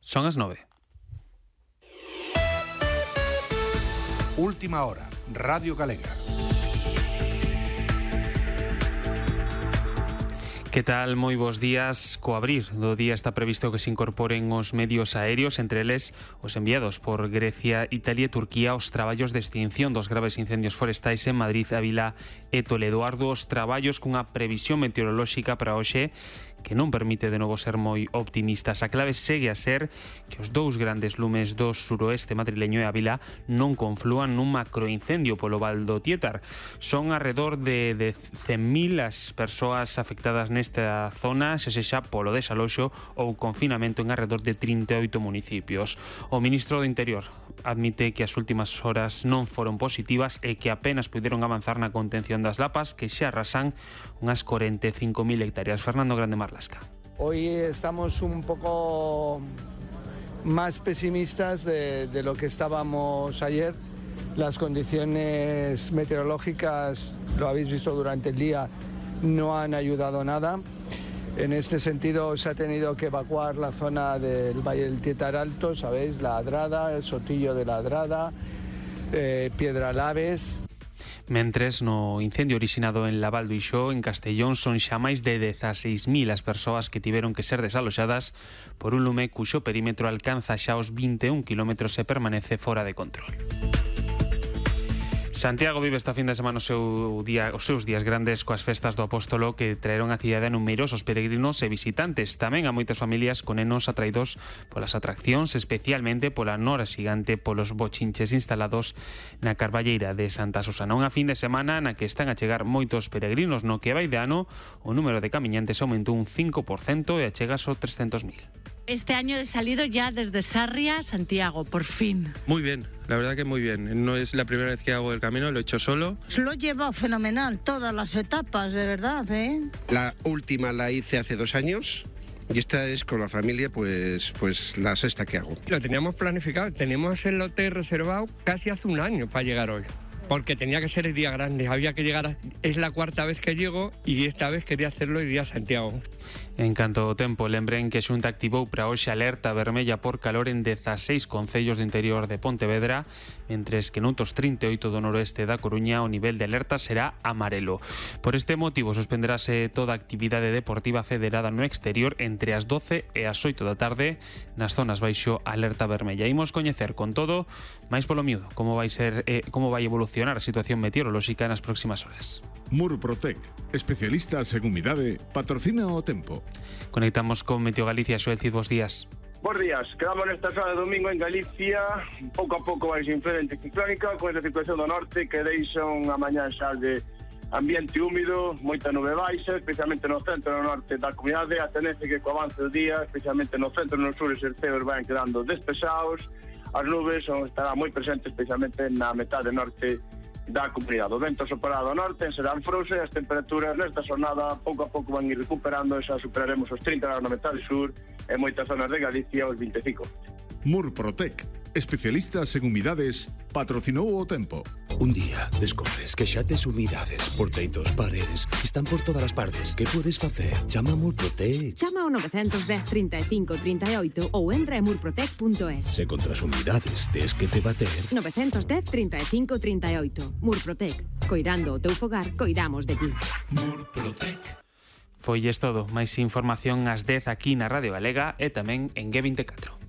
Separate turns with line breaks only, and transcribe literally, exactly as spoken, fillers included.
Son as nove.
Última hora, Radio Galega.
Que tal? Moi bons días. Co abrir do día está previsto que se incorporen os medios aéreos, entre eles os enviados por Grecia, Italia e Turquía aos traballos de extinción dos graves incendios forestais en Madrid, Ávila e Toledo. Arduos traballos cunha previsión meteorolóxica para hoxe que non permite de novo ser moi optimistas. A clave segue a ser que os dous grandes lumes do suroeste madrileño e Ávila non conflúan nun macroincendio polo val do Tietar. Son alrededor de, de cen mil as persoas afectadas nesta zona, se sexa polo desaloxo ou confinamento en alrededor de trinta e oito municipios. O ministro do Interior admite que as últimas horas non foron positivas e que apenas puderon avanzar na contención das lapas que xa arrasan unhas corenta e cinco mil hectáreas. Fernando Grande Marlasca.
Hoy estamos un poco más pesimistas de, de lo que estábamos ayer. Las condiciones meteorológicas, lo habéis visto durante el día, no han ayudado nada. En este sentido se ha tenido que evacuar la zona del Valle del Tietar Alto, ¿sabéis? La Adrada, el Sotillo de la Adrada, eh, Piedralaves.
Mentres, no incendio orixinado en Laval do Ixó, en Castellón, son xa máis de dezaseis mil as persoas que tiveron que ser desaloxadas por un lume cuxo perímetro alcanza xa os vinte e un kilómetros e permanece fora de control. Santiago vive esta fin de semana o seu día, os seus días grandes coas festas do Apóstolo que traeron a cidade a numerosos peregrinos e visitantes. Tamén a moitas familias con nenos atraídos polas atraccións, especialmente pola nora xigante polos bochinches instalados na Carballeira de Santa Susana. Unha fin de semana na que están a chegar moitos peregrinos. No que vai de ano, o número de camiñantes aumentou un cinco por cento e achegas aos trescentos mil.
Este año he salido ya desde Sarria, Santiago, por fin.
Muy bien, la verdad que muy bien. No es la primera vez que hago el camino, lo he hecho solo.
Lo llevo fenomenal, todas las etapas, de verdad, ¿eh?
La última la hice hace dos años. Y esta es con la familia, pues, pues la sexta que hago.
Lo teníamos planificado, teníamos el hotel reservado casi hace un año para llegar hoy. Porque tenía que ser el día grande, había que llegar, a, es la cuarta vez que llego y esta vez quería hacerlo el día Santiago.
En canto ao tempo, lembren que a Xunta activou para hoxe alerta vermella por calor en dezaseis concellos do interior de Pontevedra, mentres que noutros trinta e oito do noroeste da Coruña o nivel de alerta será amarelo. Por este motivo suspenderase toda a actividade deportiva federada no exterior entre as doce e as oito da tarde nas zonas baixo alerta vermella. Imos coñecer con todo máis polo miúdo como vai ser eh, como vai evolucionar a situación meteorolóxica nas próximas horas.
Murprotec, especialistas en humidade, patrocina o tempo.
Conectamos con Meteo Galicia. Xoel Cid, bos días.
Bos días, quedamos nesta zona de domingo en Galicia. Pouco a pouco vai sin frente ciclónica con esta situación do norte que deixa unha mañá xa de ambiente húmido, moita nube baixa, especialmente no centro e no norte da comunidade. A tendencia que co avance do día, especialmente no centro e no sur, os ceos van quedando despesados. As nubes son, estarán moi presentes, especialmente na metade norte da comunidade. O vento soprará do norte, serán frouxo e as temperaturas nesta jornada pouco a pouco van ir recuperando e xa superaremos os trinta graus na metade sur e moitas zonas de Galicia os vinte e cinco.
Murprotec, especialistas en humidades, patrocinou o tempo.
Un día descobres que xa tes humidades por teitos, paredes, están por todas as partes. Que podes facer? Chama a Murprotec.
Chama ao nove un cero, trinta e cinco, trinta e oito ou entra en murprotec punto es.
Se contra as humidades tes que te bater.
nove un cero, trinta e cinco, trinta e oito. Murprotec. Coirando o teu fogar, coidamos de ti.
Murprotec.
Foi es todo. Máis información ás dez aquí na Radio Galega e tamén en G vinte e catro.